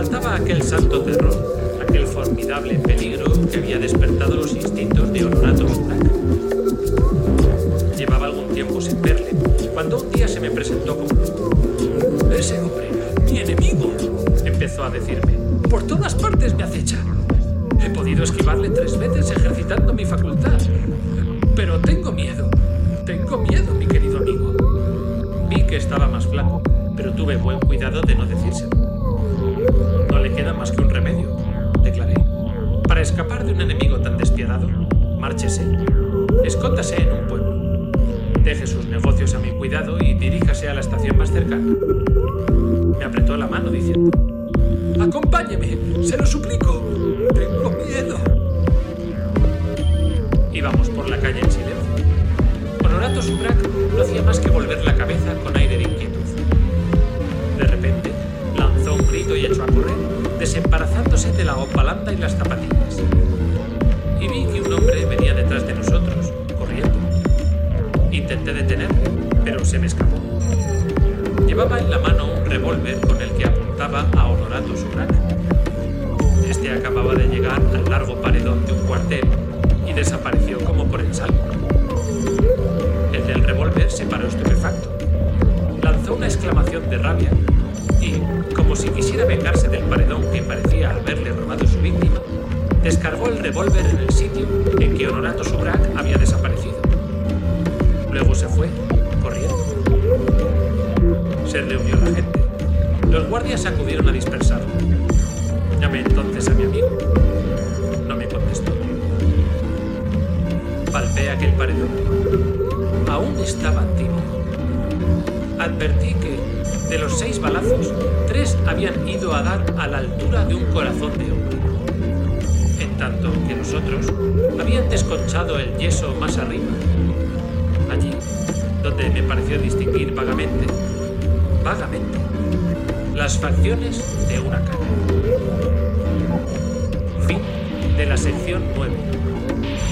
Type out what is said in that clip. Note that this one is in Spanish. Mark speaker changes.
Speaker 1: faltaba aquel santo terror, aquel formidable peligro que había despertado los instintos de Honorato Surak. Llevaba algún tiempo sin verle, cuando un día se me presentó como... «Ese hombre, mi enemigo», empezó a decirme. «Por todas partes me acecha. He podido esquivarle 3 veces ejercitando mi facultad. Pero tengo miedo, mi querido amigo». Vi que estaba más flaco, pero tuve buen cuidado de no decírselo. «No le queda más que un remedio», declaré. «Para escapar de un enemigo tan despiadado, márchese. Escóndase en un pueblo. Deje sus negocios a mi cuidado y diríjase a la estación más cercana». Me apretó la mano diciendo: «Acompáñeme, se lo suplico. Tengo miedo». Íbamos por la calle en silencio. Honorato Surak no hacía más que volver la cabeza con aire de inquietud. De repente, lanzó un grito y echó a correr, desembarazándose de la hopalanda y las zapatillas. Y vi que un hombre venía detrás de nosotros, corriendo. Intenté detenerle, pero se me escapó. Llevaba en la mano un revólver con el que apuntaba a Honorato Surak. Este acababa de llegar al largo paredón de un cuartel y desapareció como por ensalmo. El del revólver se paró estupefacto. Lanzó una exclamación de rabia y, como si quisiera vengarse del paredón que parecía haberle robado su víctima, descargó el revólver en el sitio en que Honorato Surak había desaparecido. Luego se fue, corriendo. Se reunió la gente. Los guardias acudieron a dispersarlo. Llamé entonces a mi amigo. No me contestó. Palpé aquel paredón. Aún estaba tibio. Advertí que, de los 6 balazos, 3 habían ido a dar a la altura de un corazón de hombre. En tanto que los otros habían desconchado el yeso más arriba. Allí, donde me pareció distinguir vagamente, las facciones de una cara. Fin de la sección 9.